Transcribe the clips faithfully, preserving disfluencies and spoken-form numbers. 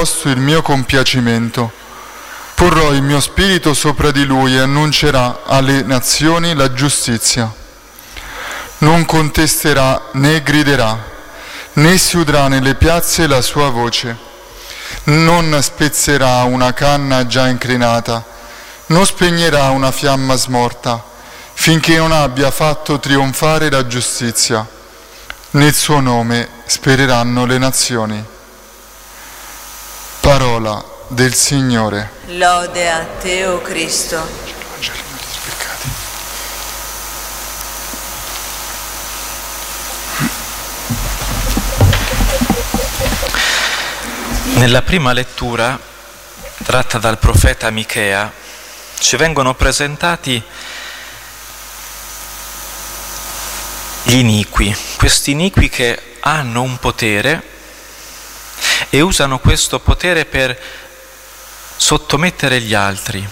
posto il mio compiacimento. Porrò il mio spirito sopra di lui e annuncerà alle nazioni la giustizia. Non contesterà né griderà, né si udrà nelle piazze la sua voce. Non spezzerà una canna già incrinata, non spegnerà una fiamma smorta, finché non abbia fatto trionfare la giustizia. Nel suo nome spereranno le nazioni. Parola del Signore. Lode a te, o Cristo. Nella prima lettura, tratta dal profeta Michea, ci vengono presentati gli iniqui, questi iniqui che hanno un potere e usano questo potere per sottomettere gli altri,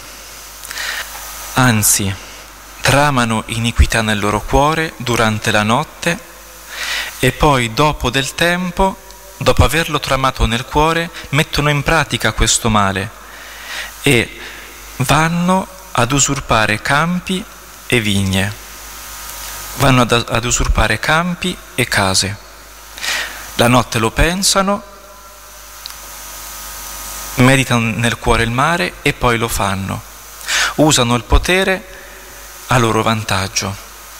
anzi tramano iniquità nel loro cuore durante la notte e poi dopo del tempo, dopo averlo tramato nel cuore, mettono in pratica questo male e vanno ad usurpare campi e vigne, vanno ad, ad usurpare campi e case. La notte lo pensano, meditano nel cuore il male e poi lo fanno. Usano il potere a loro vantaggio.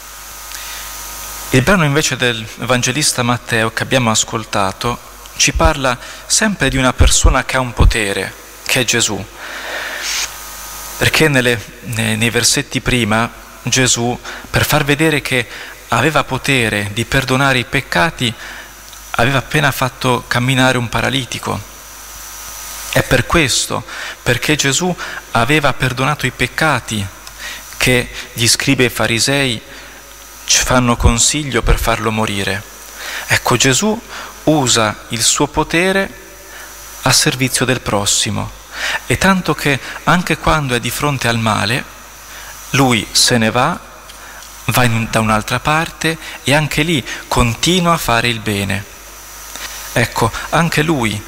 Il brano invece del Evangelista Matteo che abbiamo ascoltato ci parla sempre di una persona che ha un potere, che è Gesù. Perché nelle, nei, nei versetti prima Gesù, per far vedere che aveva potere di perdonare i peccati, aveva appena fatto camminare un paralitico. È per questo, perché Gesù aveva perdonato i peccati, che gli scribi e i farisei ci fanno consiglio per farlo morire. Ecco, Gesù usa il suo potere a servizio del prossimo, e tanto che anche quando è di fronte al male, lui se ne va, va in, da un'altra parte e anche lì continua a fare il bene. Ecco, anche lui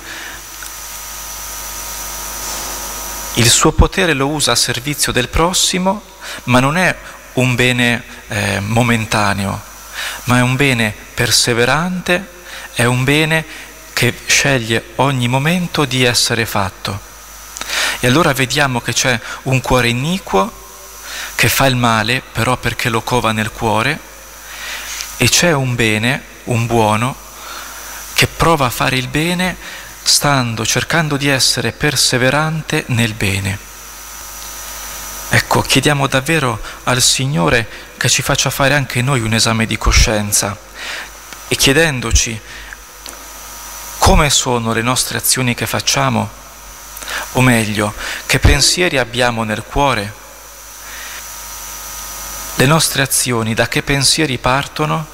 il suo potere lo usa a servizio del prossimo, ma non è un bene eh, momentaneo, ma è un bene perseverante, è un bene che sceglie ogni momento di essere fatto. E allora vediamo che c'è un cuore iniquo che fa il male, però perché lo cova nel cuore, e c'è un bene, un buono, che prova a fare il bene stando, cercando di essere perseverante nel bene. Ecco, chiediamo davvero al Signore che ci faccia fare anche noi un esame di coscienza e chiedendoci come sono le nostre azioni che facciamo, o meglio, che pensieri abbiamo nel cuore. Le nostre azioni da che pensieri partono?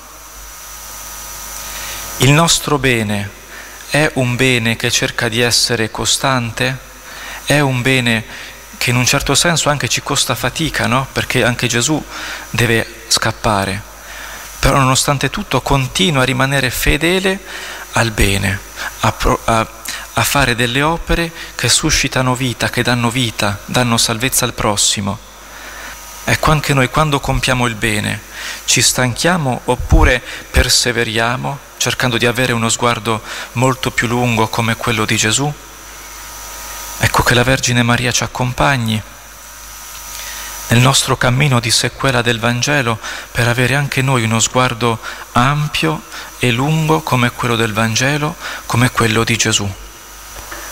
Il nostro bene è un bene che cerca di essere costante? È un bene che in un certo senso anche ci costa fatica, no? Perché anche Gesù deve scappare, però nonostante tutto continua a rimanere fedele al bene, a, pro, a, a fare delle opere che suscitano vita, che danno vita, danno salvezza al prossimo. Ecco, anche noi quando compiamo il bene ci stanchiamo oppure perseveriamo cercando di avere uno sguardo molto più lungo come quello di Gesù? Ecco, che la Vergine Maria ci accompagni nel nostro cammino di sequela del Vangelo per avere anche noi uno sguardo ampio e lungo come quello del Vangelo, come quello di Gesù.